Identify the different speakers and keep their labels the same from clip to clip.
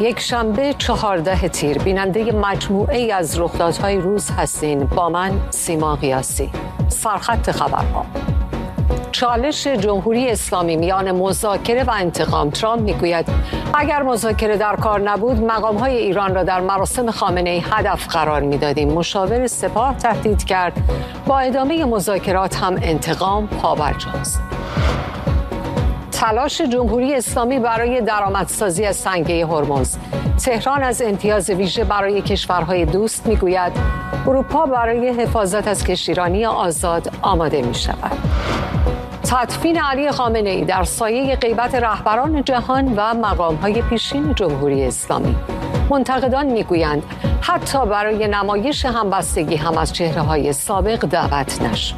Speaker 1: یک شنبه 14 تیر بیننده مجموعه ای از رخدادهای روز هستین با من سیما قیاسی. سرخط خبرها. چالش جمهوری اسلامی میان مذاکره و انتقام. ترامپ میگوید اگر مذاکره در کار نبود مقام‌های ایران را در مراسم خامنه‌ای هدف قرار میدادیم. مشاور سپاه تهدید کرد با ادامه مذاکرات هم انتقام پابرجاست. تلاش جمهوری اسلامی برای درآمدسازی از سنگه هرمز. تهران از امتیاز ویژه برای کشورهای دوست میگوید اروپا برای حفاظت از کشتیرانی آزاد آماده می شود. تدفین علی خامنه‌ای در سایه غیبت رهبران جهان و مقام‌های پیشین جمهوری اسلامی. منتقدان میگویند حتی برای نمایش همبستگی هم از چهره‌های سابق دعوت نشد.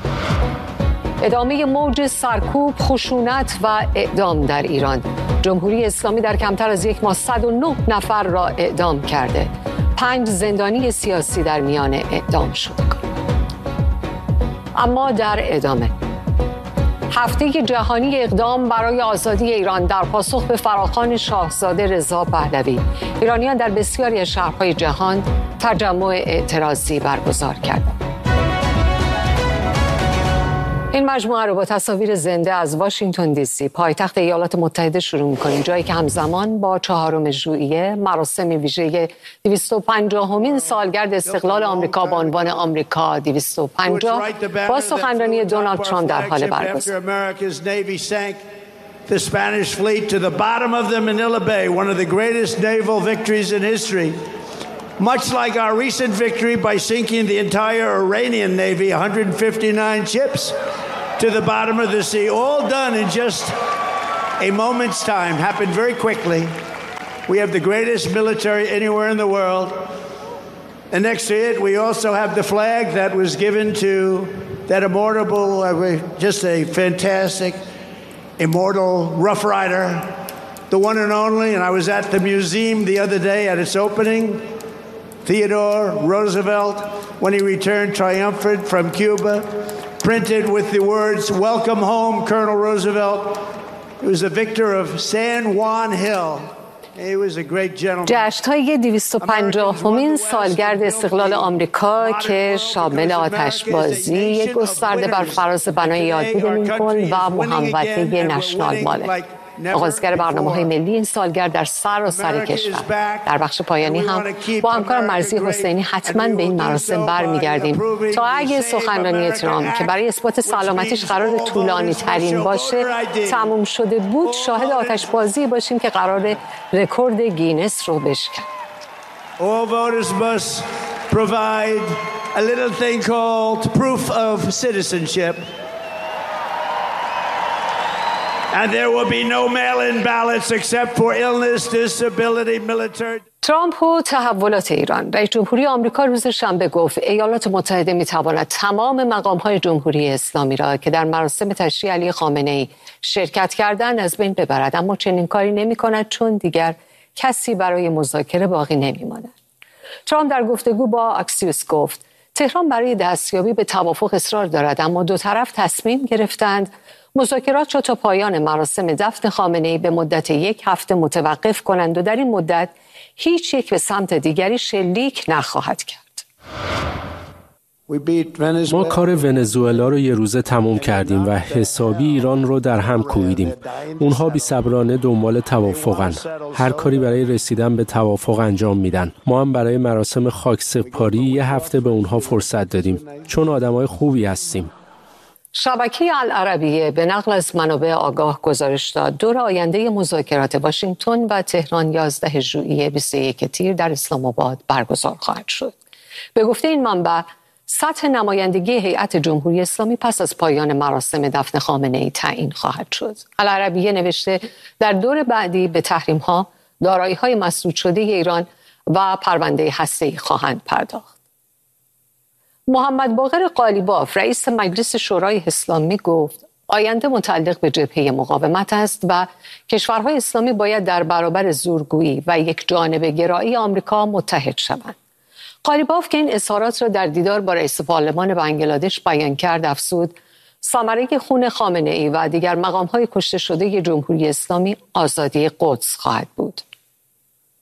Speaker 1: ادامه موج سرکوب، خشونت و اعدام در ایران. جمهوری اسلامی در کمتر از یک ماه 109 نفر را اعدام کرده. 5 زندانی سیاسی در میان اعدام شدگان. اما در ادامه هفته جهانی اقدام برای آزادی ایران در پاسخ به فراخوان شاهزاده رضا پهلوی. ایرانیان در بسیاری از شهرهای جهان تجمع اعتراضی برگزار کردند. این مجموعه رو با تصاویر زنده از واشنگتن دی سی پایتخت ایالات متحده شروع می‌کنیم، جایی که همزمان با 4 ژوئیه مراسم ویژه 250مین سالگرد استقلال آمریکا با عنوان آمریکا 250 با سخنرانی دونالد ترامپ در حال برگزاری.
Speaker 2: The Spanish fleet to the bottom of the Manila Bay, one of the greatest naval victories in history. Much like our recent victory by sinking the entire Iranian Navy, 159 ships to the bottom of the sea, all done in just a moment's time, happened very quickly. We have the greatest military anywhere in the world. And next to it, we also have the flag that was given to that immortal, just a fantastic, immortal Rough Rider, the one and only. And I was at the museum the other day at its opening. Theodore Roosevelt, when he returned triumphant from Cuba, printed with the words, "Welcome home, Colonel Roosevelt." He was a victor of San Juan Hill. He was a great gentleman.
Speaker 1: جشن‌های 250مین سالگرد استقلال آمریکا که شامل آتش‌بازی، یک گسترده بر فراز بنای یادبود لینکلن و محوطه نشنال ماله. آغازگر برنامه‌های ملی این سالگرد در سراسر کشور. در بخش پایانی هم با همکارم مرزی حسینی حتما به این مراسم برمیگردیم تا اگه سخنرانی ترامپ که برای اثبات سلامتیش قرار طولانی ترین باشه تموم شده بود، شاهد آتشبازی باشیم که قرار رکورد گینس رو بشکنه.
Speaker 2: All voters must provide a little thing called proof of citizenship. And there will be no mail-in ballots except for illness, disability, military.
Speaker 1: ترامپ و تحولات ایران. رئیس جمهوری آمریکا روز شنبه گفت ایالات متحده می‌تواند تمام مقام‌های جمهوری اسلامی را که در مراسم تشییع علی خامنه‌ای شرکت کردند از بین ببرد، اما چنین کاری نمی‌کند چون دیگر کسی برای مذاکره باقی نمی‌ماند. ترامپ در گفتگو با اکسیوس گفت تهران برای دستیابی به توافق اصرار دارد، اما دو طرف تصمیم گرفتند مذاکرات را تا پایان مراسم دفن خامنه‌ای به مدت 1 هفته متوقف کنند و در این مدت هیچ یک به سمت دیگری شلیک نخواهد کرد.
Speaker 3: ما کار ونزوئلا رو یه روزه تموم کردیم و حسابی ایران رو در هم کوبیدیم. اونها بی‌صبرانه دنبال توافقن. هر کاری برای رسیدن به توافق انجام میدن. ما هم برای مراسم خاکسپاری 1 هفته به اونها فرصت دادیم چون آدمای خوبی هستیم.
Speaker 1: شبکه العربیه به نقل از منابع آگاه گزارش داد دور آینده مذاکرات واشنگتن و تهران 11 ژوئیه 21 تیر در اسلام آباد برگزار خواهد شد. به گفته این منبع سطح نمایندگی هیئت جمهوری اسلامی پس از پایان مراسم دفن خامنه‌ای تعیین خواهد شد. العربیه نوشته در دور بعدی به تحریم‌ها، دارایی‌های مسدود شده ایران و پرونده هسته‌ای خواهند پرداخت. محمد باقر قالیباف رئیس مجلس شورای اسلامی گفت آینده متعلق به جبهه مقاومت است و کشورهای اسلامی باید در برابر زورگویی و یک جانبه گرایی آمریکا متحد شوند. قالیباف که این اظهارات را در دیدار با رئیس پارلمان بنگلادش بیان کرد افزود ثمره خون خامنه‌ای و دیگر مقام‌های کشته شده جمهوری اسلامی آزادی قدس خواهد بود.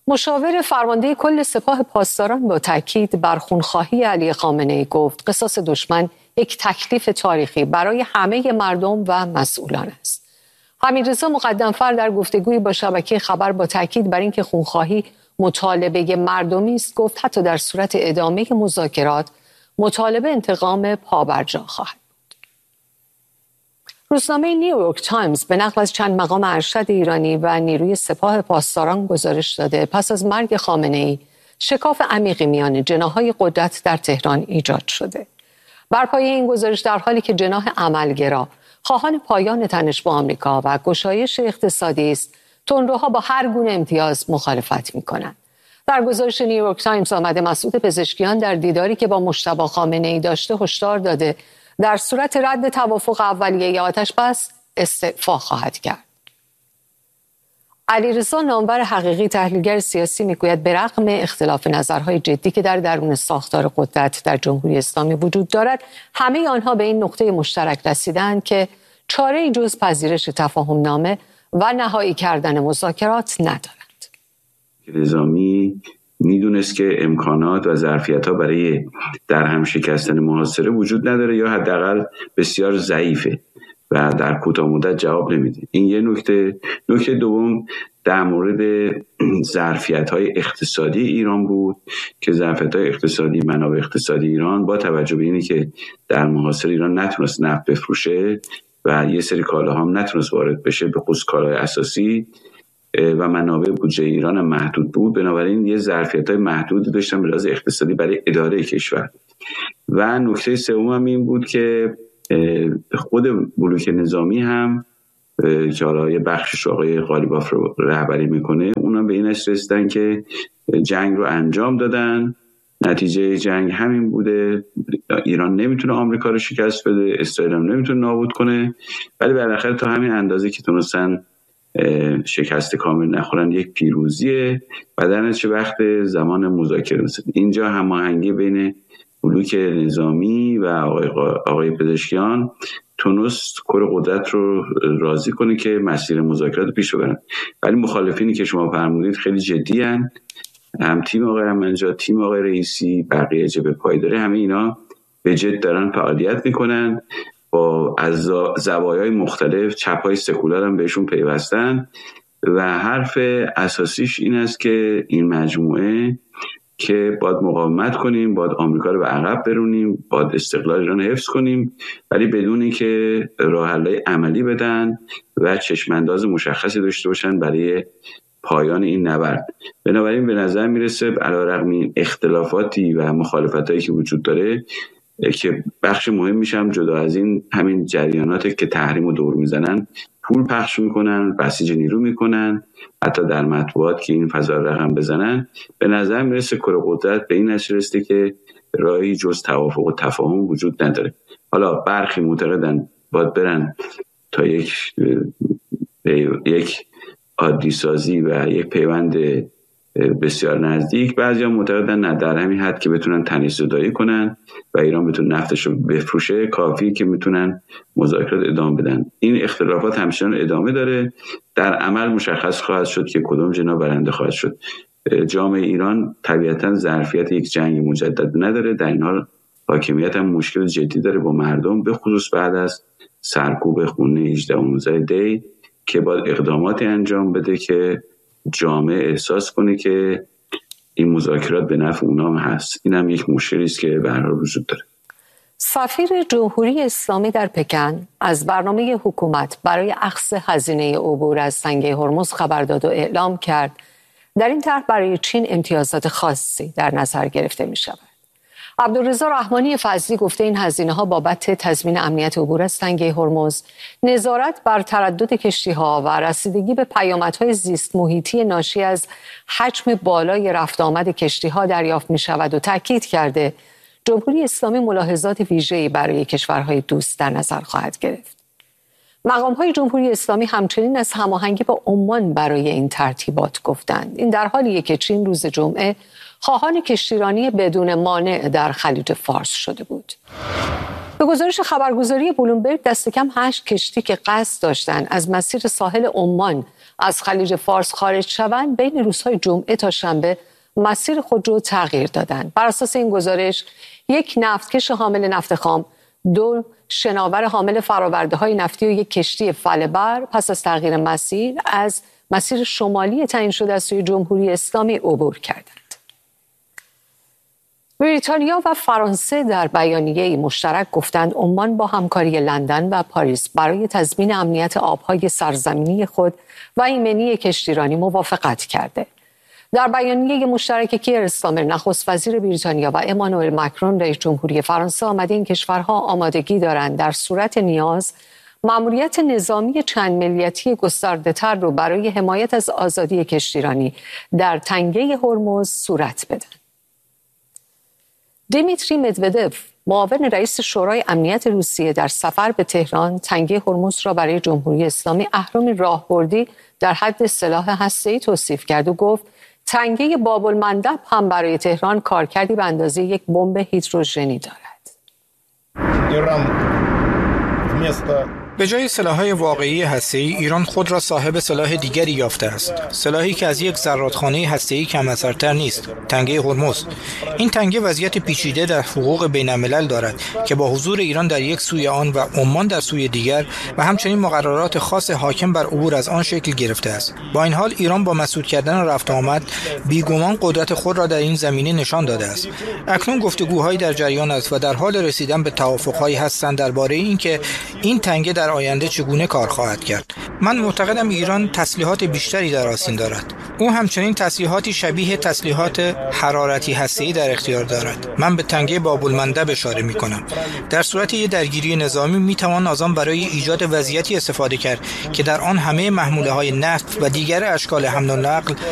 Speaker 1: مشاور فرمانده کل سپاه پاسداران با تاکید بر خونخواهی علی خامنه‌ای گفت قصاص دشمن یک تکلیف تاریخی برای همه مردم و مسئولان است. حمیدرضا مقدم‌فر در گفتگویی با شبکه خبر با تاکید بر اینکه خونخواهی مطالبه مردمی است گفت حتی در صورت ادامه مذاکرات مطالبه انتقام پابرجا خواهد بود. روزنامه نیویورک تایمز به نقل از چند مقام ارشد ایرانی و نیروی سپاه پاسداران گزارش داده پس از مرگ خامنه‌ای شکاف عمیقی میان جناح‌های قدرت در تهران ایجاد شده. بر پایه این گزارش در حالی که جناح عملگرا خواهان پایان تنش با آمریکا و گشایش اقتصادی است، تندروها با هر گونه امتیاز مخالفت می‌کنند. در گزارش نیویورک تایمز آمده مسعود پزشکیان در دیداری که با مجتبی خامنه‌ای داشته هشدار داده در صورت رد توافق اولیه آتش بس استعفا خواهد کرد. علیرضا نامور حقیقی تحلیلگر سیاسی میگوید به رغم اختلاف نظرهای جدی که در درون ساختار قدرت در جمهوری اسلامی وجود دارد، همه آنها به این نقطه مشترک رسیدند که چاره‌ای جز پذیرش تفاهم‌نامه و نهایی کردن مذاکرات ندارند.
Speaker 4: نظامی میدونست که امکانات و ظرفیت‌ها برای در هم شکستن محاصره وجود نداره یا حداقل بسیار ضعیفه و در کوتاه مدت جواب نمیده. این یه نکته دوم در مورد ظرفیت‌های اقتصادی ایران بود که ظرفیت‌های اقتصادی منابع اقتصادی ایران با توجه به اینی که در محاصره ایران نتونست نفت بفروشه و یه سری کالاها هم نتونست وارد بشه، به خصوص کالای اساسی، و منابع بودجه ایران هم محدود بود، بنابراین یه ظرفیت‌های محدودی داشتن به لحاظ اقتصادی برای اداره کشور. و نکته سوم هم این بود که خود بلوک نظامی هم که حالا یه بخشش آقای قالیباف رو رهبری میکنه، اونا به این رسیدن که جنگ رو انجام دادن، نتیجه جنگ همین بوده، ایران نمیتونه آمریکا رو شکست بده، اسرائیل هم نمیتونه نابود کنه، ولی بالاخره تا همین اندازه که تونستن شکست کامل نخورن یک پیروزیه و در نتیجه وقت زمان مذاکره رسید. اینجا هماهنگی بین بلوک نظامی و آقای پزشکیان تونست کل قدرت رو راضی کنه که مسیر مذاکرات رو پیش ببرن، ولی مخالفینی که شما فرمودید خیلی جدی هن. هم تیم آقای احمدی‌نژاد، تیم آقای رئیسی، بقیه جبهه پایداری، همه اینا به جد دارن فعالیت میکنن، با از زوایای مختلف، چپ‌های سکولار هم بهشون پیوستن و حرف اساسیش این است که این مجموعه که باید مقاومت کنیم، باید آمریکا رو به عقب برونیم، باید استقلال ایران حفظ کنیم، ولی بدون اینکه راه حل‌های عملی بدن و چشم‌انداز مشخصی داشته باشن برای پایان این نبرد. بنابراین به نظر میرسه علیرغم این اختلافاتی و مخالفتایی که وجود داره که بخش مهم میشم جدا از این همین جریاناتی که تحریم و دور میزنن، پول پخش میکنن، بسیج نیرو میکنن، حتی در مطبوعات که این فضا رقم بزنن، به نظر میرسه کره قدرت به این نتیجه رسیده که راهی جز توافق و تفاهم وجود نداره. حالا برخی معتقدن باید برن تا یک عادی سازی و یک پیوند بسیار نزدیک، بعضیا معتقدن نه، در همین حد که بتونن تنش زدایی کنن و ایران بتونه نفتش رو بفروشه کافی که میتونن مذاکرات ادامه بدن. این اختلافات همچنان ادامه داره، در عمل مشخص خواهد شد که کدوم جناح برنده خواهد شد. جامعه ایران طبیعتا ظرفیت یک جنگ مجدد نداره، در این حال حاکمیت هم مشکل جدی داره با مردم، به خصوص بعد از سرکوب خونه 18 و 19 دی که باید اقداماتی انجام بده که جامعه احساس کنه که این مذاکرات به نفع اونام هست. این هم یک مشکلی است که به هر حال وجود داره.
Speaker 1: سفیر جمهوری اسلامی در پکن از برنامه حکومت برای اخذ هزینه عبور از تنگه هرمز خبر داد و اعلام کرد در این طرح برای چین امتیازات خاصی در نظر گرفته می شود. عبدالرضا رحمانی فضلی گفته این هزینه‌ها بابت تضمین امنیت عبور از تنگه هرمز، نظارت بر تردد کشتی‌ها و رسیدگی به پیامدهای زیست محیطی ناشی از حجم بالای رفت آمد کشتی‌ها دریافت می‌شود و تاکید کرده جمهوری اسلامی ملاحظات ویژه‌ای برای کشورهای دوست در نظر خواهد گرفت. مقام‌های جمهوری اسلامی همچنین از هماهنگی با عمان برای این ترتیبات گفتند. این در حالیه که چین روز جمعه خواهان کشتیرانی بدون مانع در خلیج فارس شده بود. به گزارش خبرگزاری بلومبرگ دست کم 8 کشتی که قصد داشتند از مسیر ساحل عمان از خلیج فارس خارج شوند، بین روزهای جمعه تا شنبه مسیر خود را تغییر دادند. بر اساس این گزارش، یک نفتکش حامل نفت خام، 2 شناور حامل فرآورده‌های نفتی و یک کشتی فله‌بر پس از تغییر مسیر از مسیر شمالی تعیین شده از سوی جمهوری اسلامی عبور کردند. بریتانیا و فرانسه در بیانیه‌ای مشترک گفتند عمان با همکاری لندن و پاریس برای تضمین امنیت آب‌های سرزمینی خود و ایمنی کشتیرانی موافقت کرده. در بیانیه مشترک کیر استارمر نخست وزیر بریتانیا و امانوئل مکرون رئیس جمهوری فرانسه آمده این کشورها آمادگی دارند در صورت نیاز مأموریت نظامی چند ملیتی گسترده‌تر رو برای حمایت از آزادی کشتیرانی در تنگه هرمز صورت بدن. دیمیتری مدودف، معاون رئیس شورای امنیت روسیه، در سفر به تهران تنگه هرمز را برای جمهوری اسلامی اهرام راهبردی در حد سلاح هسته‌ای توصیف کرد و گفت تنگه باب المندب هم برای تهران کارکردی به اندازه یک بمب هیدروژنی دارد.
Speaker 5: به جای سلاح‌های واقعی هسته‌ای، ایران خود را صاحب سلاح دیگری یافته است. سلاحی که از یک زرادخانه هسته‌ای کم اثرتر نیست، تنگه هرمز. این تنگه وضعیت پیچیده در حقوق بین‌الملل دارد که با حضور ایران در یک سوی آن و عمان در سوی دیگر و همچنین مقررات خاص حاکم بر عبور از آن شکل گرفته است. با این حال ایران با مسدود کردن رفت آمد بیگمان قدرت خود را در این زمینه نشان داده است. اکنون گفتگوهایی در جریان است و در حال رسیدن به توافق‌هایی هستند درباره اینکه این تنگه در آینده چگونه کار خواهد کرد. من معتقدم ایران تسلیحات بیشتری در آستین دارد. او همچنین تسلیحاتی شبیه تسلیحات حرارتی هسته‌ای در اختیار دارد. من به تنگه باب المندب اشاره می‌کنم. در صورت یک درگیری نظامی می‌توان از آن برای ایجاد وضعیتی استفاده کرد که در آن همه محموله‌های نفت و دیگر اشکال حمل و نقل